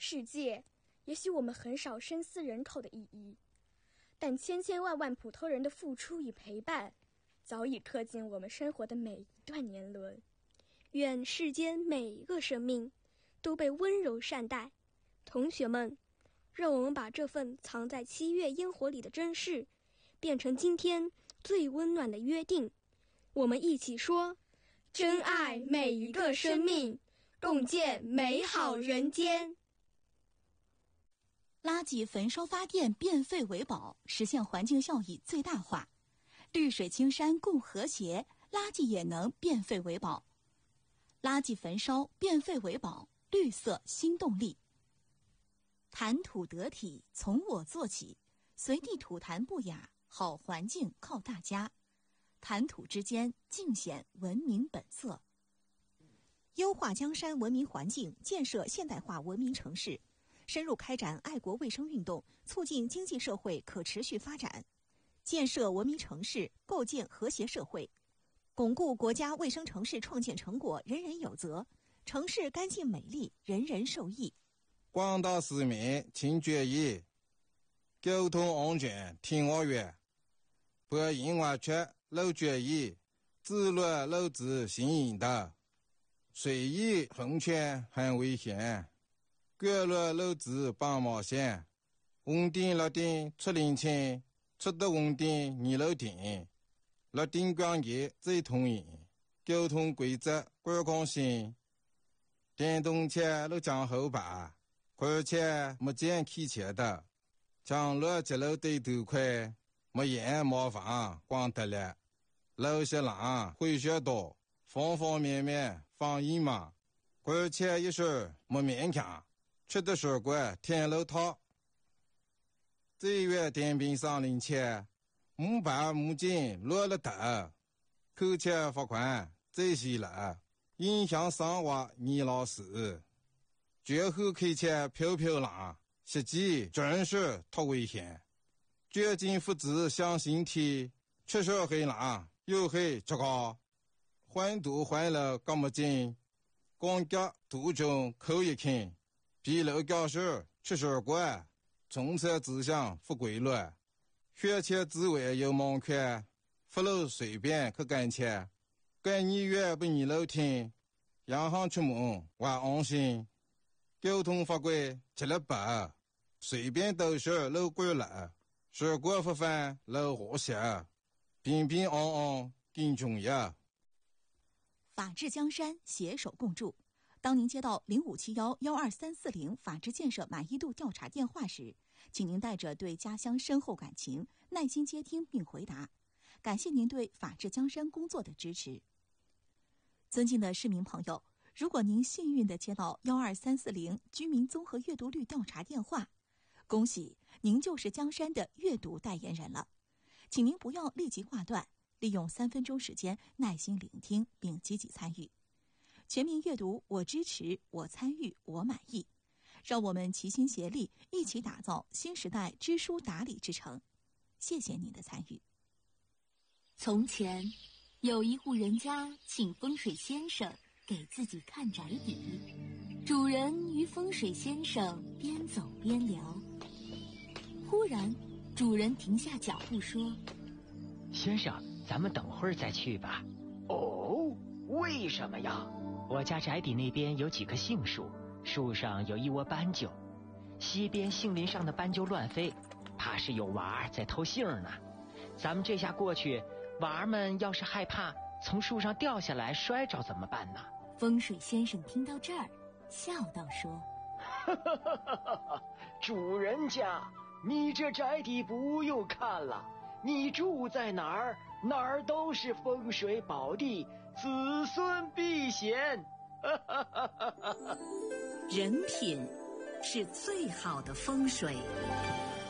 世界也许我们很少深思人口的意义，但千千万万普通人的付出与陪伴早已刻进我们生活的每一段年轮。 愿世间每一个生命都被温柔善待。同学们，让我们把这份藏在7月烟火里的珍视变成今天最温暖的约定。我们一起说， 珍爱每一个生命，共建美好人间。 垃圾焚烧发电，变废为宝，实现环境效益最大化。绿水青山共和谐，垃圾也能变废为宝。垃圾焚烧，变废为宝，绿色新动力。谈吐得体，从我做起，随地吐痰不雅，好环境靠大家。谈吐之间，尽显文明本色。 优化江山文明环境，建设现代化文明城市，深入开展爱国卫生运动，促进经济社会可持续发展，建设文明城市，构建和谐社会，巩固国家卫生城市创建成果人人有责，城市干净美丽，人人受益。 广大市民请注意，交通安全听我约，不因为缺漏注意，自乱漏子行引导，随意横权很危险，各乱漏子帮冒险，稳定落定出领情，出得稳定二楼定，落定关节最通赢，交通规则管控性，电动车都讲后排，而且没见开车的，将路节路对头快，没烟没房光得了，路些浪会学多，方方面面防疫嘛，而且一时没勉强，吃的水果天路套。这月电瓶上领钱，木板木筋落了头，扣钱罚款这些了，影响生活你老师。绝后开车飘飘浪，实际真是太危险。绝境复制向心体，吃手黑浪又黑这个，换度换了干么劲，光脚途中扣一看，疲劳教授吃水果，从车指向不规律，学前之外有盲圈，不漏随便去干切，干你越不你漏听，洋行出门还安心。交通法规吃了白，随便都是漏规了，水果不犯漏和谐，平平安安更重要。 法治江山，携手共筑。当您接到0571-12340法治建设满意度调查电话时，请您带着对家乡深厚感情，耐心接听并回答。感谢您对法治江山工作的支持。尊敬的市民朋友，如果您幸运地接到12340居民综合阅读率调查电话，恭喜您就是江山的阅读代言人了。请您不要立即挂断，利用3分钟时间耐心聆听并积极参与。全民阅读，我支持，我参与，我满意。让我们齐心协力，一起打造新时代知书达理之城。谢谢您的参与。 从前，有一户人家请风水先生给自己看宅邸，主人与风水先生边走边聊。忽然，主人停下脚步说：“ 先生，咱们等会儿再去吧。”“ 哦，为什么呀？”“ 我家宅邸那边有几棵杏树，树上有一窝斑鸠，西边杏林上的斑鸠乱飞，怕是有娃儿在偷杏呢。咱们这下过去，娃儿们要是害怕从树上掉下来摔着怎么办呢？” 风水先生听到这儿，笑道说：“ 主人家，你这宅邸不用看了，你住在哪儿，哪儿都是风水宝地，子孙避险。” 人品是最好的风水。